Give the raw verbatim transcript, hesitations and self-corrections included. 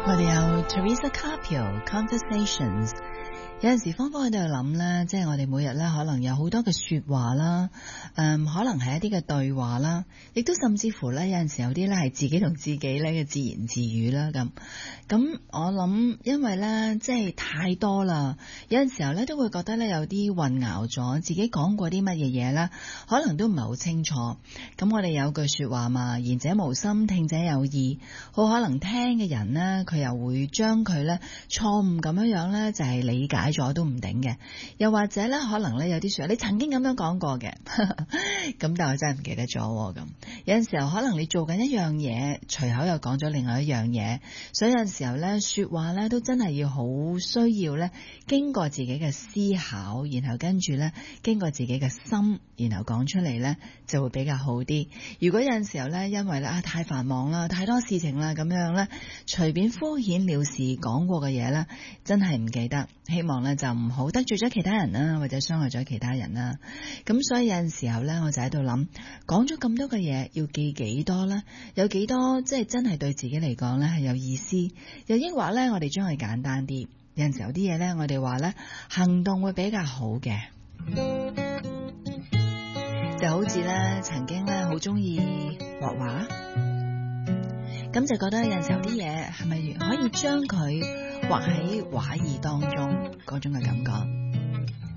我哋有 Teresa Carpio Conversations。有陣時芳芳喺度諗咧，即係我哋每日咧可能有好多嘅說話啦，誒、嗯，可能係一啲嘅對話啦，亦都甚至乎咧有陣時有啲咧係自己同自己咧嘅自言自語啦咁。咁我諗，因為咧即係太多啦，有陣時候咧都會覺得咧有啲混淆咗，自己講過啲乜嘢嘢咧，可能都唔係好清楚。咁我哋有句說話嘛，言者無心，聽者有意，好可能聽嘅人呢，佢又會將佢咧錯誤咁樣樣咧就係理解咗都唔定嘅，又或者咧可能咧有啲說話你曾經咁樣講過嘅，咁但係我真係唔記得咗咁。有陣時候可能你做緊一樣嘢，隨口又講咗另外一樣嘢，所以有陣時候咧說話咧都真係要好需要咧經過自己嘅思考，然後跟住咧經過自己嘅心，然後講出嚟咧就會比較好啲。如果有陣時候咧因為咧啊太繁忙啦，太多事情啦咁樣咧，隨便敷衍了事講過嘅嘢咧，真係唔記得。希望咧就唔好得罪咗其他人啦，或者傷害咗其他人啦。咁所以有陣時候咧，我就喺度諗，講咗咁多嘅嘢，要記幾多呢？有幾多即係真係對自己嚟講咧係有意思？又抑或咧，我哋將佢簡單啲。有陣時候啲嘢咧，我哋話咧行動會比較好嘅。就好似咧，曾經咧好中意畫畫，咁就覺得有陣時候啲嘢係咪可以將佢畫喺畫意當中嗰種嘅感覺。